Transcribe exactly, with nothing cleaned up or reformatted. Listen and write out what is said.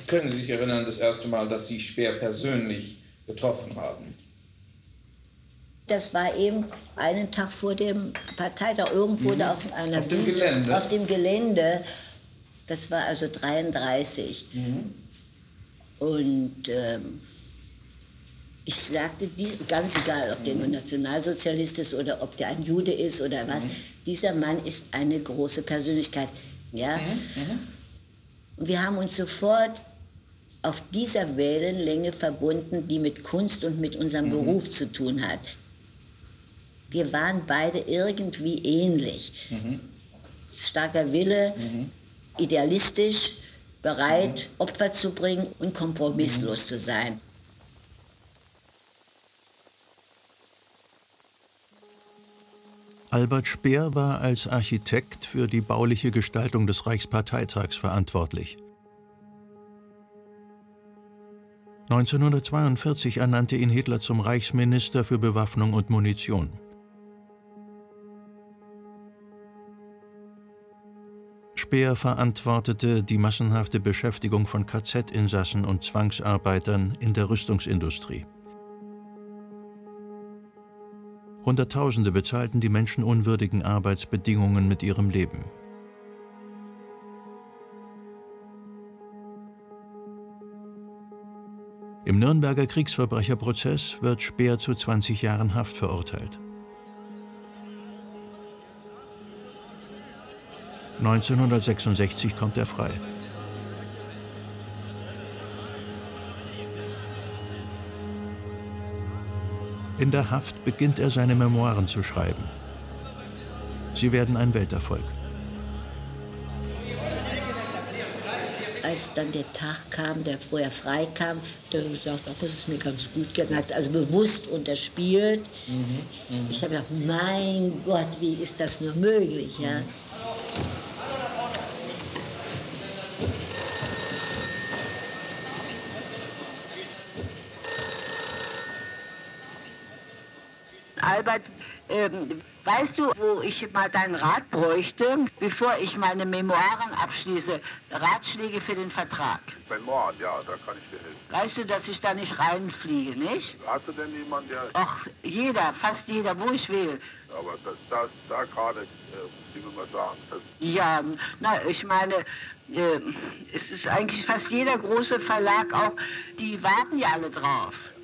Können Sie sich erinnern, das erste Mal, dass Sie Speer persönlich getroffen haben? Das war eben einen Tag vor dem Parteitag, irgendwo mhm. da auf einer auf dem Wiese, Gelände. Auf dem Gelände. Das war also dreiunddreißig. Mhm. Und ähm, ich sagte, die, ganz egal, ob der nun Nationalsozialist ist oder ob der ein Jude ist oder was, mhm. dieser Mann ist eine große Persönlichkeit. Ja? Mhm. Mhm. Und wir haben uns sofort auf dieser Wellenlänge verbunden, die mit Kunst und mit unserem mhm. Beruf zu tun hat. Wir waren beide irgendwie ähnlich. Mhm. Starker Wille, mhm. idealistisch, bereit, mhm. Opfer zu bringen und kompromisslos mhm. zu sein. Albert Speer war als Architekt für die bauliche Gestaltung des Reichsparteitags verantwortlich. neunzehnhundertzweiundvierzig ernannte ihn Hitler zum Reichsminister für Bewaffnung und Munition. Speer verantwortete die massenhafte Beschäftigung von K Z-Insassen und Zwangsarbeitern in der Rüstungsindustrie. Hunderttausende bezahlten die menschenunwürdigen Arbeitsbedingungen mit ihrem Leben. Im Nürnberger Kriegsverbrecherprozess wird Speer zu zwanzig Jahren Haft verurteilt. neunzehnhundertsechsundsechzig kommt er frei. In der Haft beginnt er seine Memoiren zu schreiben. Sie werden ein Welterfolg. Als dann der Tag kam, der vorher frei kam, der hat gesagt, ach, das ist mir ganz gut gegangen. Hat es also bewusst unterspielt. Mhm, mh. Ich habe gedacht, mein Gott, wie ist das nur möglich? Ja? Albert, ähm, weißt du, wo ich mal deinen Rat bräuchte, bevor ich meine Memoiren abschließe? Ratschläge für den Vertrag. Memoiren, ja, da kann ich dir helfen. Weißt du, dass ich da nicht reinfliege, nicht? Hast du denn jemanden, der... Ach, jeder, fast jeder, wo ich will. Aber das, das da gerade, äh, wie will man sagen? Das ja, na, ich meine, äh, es ist eigentlich fast jeder große Verlag auch, die warten ja alle drauf.